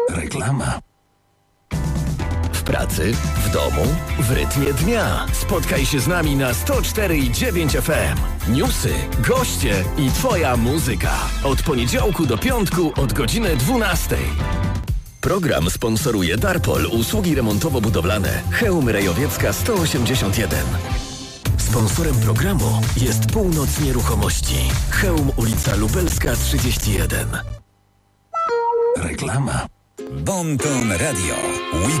Reklama. W pracy, w domu, w rytmie dnia. Spotkaj się z nami na 104,9 FM. Newsy, goście i twoja muzyka. Od poniedziałku do piątku od godziny 12. Program sponsoruje Darpol, usługi remontowo-budowlane. Chełm Rejowiecka 181. Sponsorem programu jest Północ Nieruchomości. Chełm, ulica Lubelska 31. Reklama. Bon Ton Radio.